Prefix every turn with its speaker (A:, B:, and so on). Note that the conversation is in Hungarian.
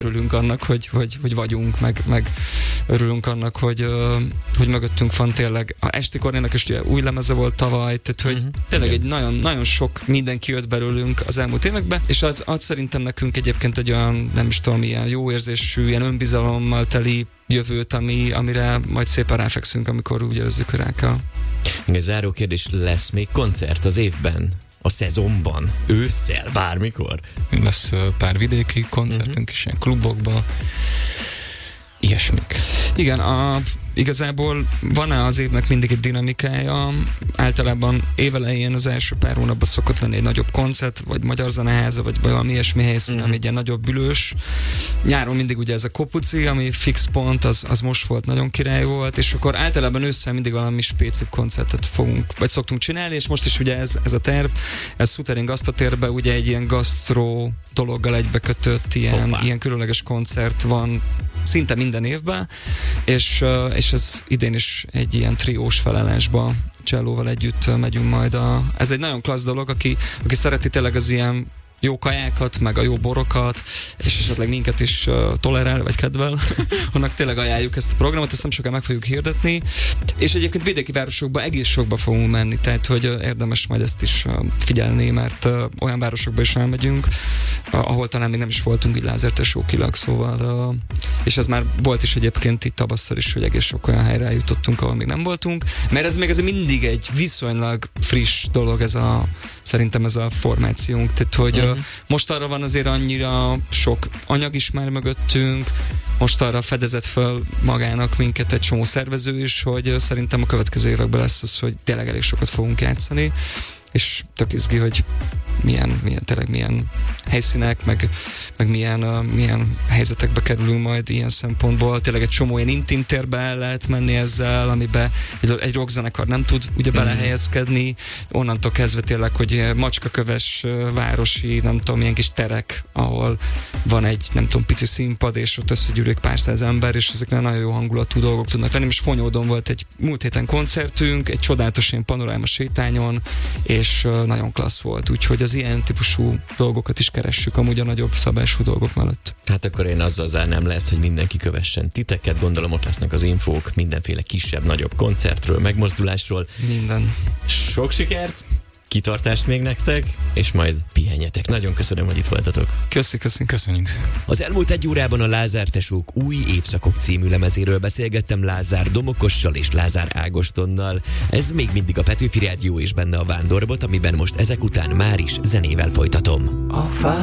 A: örülünk annak, hogy vagyunk, meg örülünk annak, hogy mögöttünk van tényleg. A Esti Kornénak is ugye új lemeze volt tavaly, tehát hogy tényleg egy nagyon, nagyon sok mindenki jött belőlünk az elmúlt években, és az ad szerintem nekünk egyébként egy olyan, nem is tudom, ilyen jó érzésű, ilyen önbizalommal teli jövőt, amire majd szépen ráfekszünk, amikor úgy érezzük, hogy rá kell.
B: Még záró kérdés, lesz még koncert az évben? A szezonban? Ősszel? Bármikor?
C: Lesz pár vidéki koncertünk is, ilyen klubokban, ilyesmik.
A: Igen, igazából van-e az évnek mindig egy dinamikája, általában évelején az első pár hónapban szokott lenni egy nagyobb koncert, vagy Magyar Zeneháza, vagy valami ilyesmi helyszín, ami egy ilyen nagyobb ülős. Nyáron mindig ugye ez a Kopuci, ami fix pont, az most volt, nagyon király volt, és akkor általában ősszel mindig valami spécifikus koncertet szoktunk csinálni, és most is ugye ez a terv, ez Souterrain gasztotérben ugye egy ilyen gasztró dologgal egybekötött ilyen különleges koncert van szinte minden évben, és ez idén is egy ilyen triós felállásba csellóval együtt megyünk majd. Ez egy nagyon klassz dolog, aki szereti tényleg az ilyen jó kajákat, meg a jó borokat, és esetleg minket is tolerál, vagy kedvel, annak tényleg ajánljuk ezt a programot, ezt nem sokan meg fogjuk hirdetni, és egyébként vidéki városokba egész sokba fogunk menni, tehát hogy érdemes majd ezt is figyelni, mert olyan városokba is elmegyünk, ahol talán még nem is voltunk, így Lázár Tesókilag, szóval, és ez már volt is egyébként itt tavasszal is, hogy egész sok olyan helyre eljutottunk, ahol még nem voltunk, mert ez még azért mindig egy viszonylag friss dolog, szerintem ez a formációnk, tehát hogy most arra van azért annyira sok anyag is már mögöttünk, most arra fedezett föl magának minket egy csomó szervező is, hogy szerintem a következő években lesz az, hogy tényleg elég sokat fogunk játszani, és tök izgi, hogy milyen helyszínek, meg milyen helyzetekbe kerülünk majd ilyen szempontból. Tényleg egy csomó ilyen intim térbe el lehet menni ezzel, amiben egy rockzenekar nem tud ugye belehelyezkedni. Onnantól kezdve tényleg, hogy macskaköves városi, nem tudom, ilyen kis terek, ahol van egy, nem tudom, pici színpad, és ott összegyűlik pár száz ember, és ezek nagyon jó hangulatú dolgok tudnak lenni. És Fonyódon volt egy múlt héten koncertünk, egy csodálatos ilyen panoráma sétányon, és nagyon klassz volt, úgyhogy az ilyen típusú dolgokat is keressük amúgy a nagyobb szabású dolgok mellett.
B: Hát akkor én azzal zárnám le ezt, hogy mindenki kövessen titeket, gondolom ott lesznek az infók mindenféle kisebb-nagyobb koncertről, megmozdulásról.
A: Minden.
B: Sok sikert, kitartást még nektek, és majd pihenjetek. Nagyon köszönöm, hogy itt voltatok.
C: Köszönjük.
B: Az elmúlt egy órában a Lázár tesók új évszakok című lemezéről beszélgettem Lázár Domokossal és Lázár Ágostonnal. Ez még mindig a Petőfi Rádió és benne a Vándorbot, amiben most ezek után már is zenével folytatom.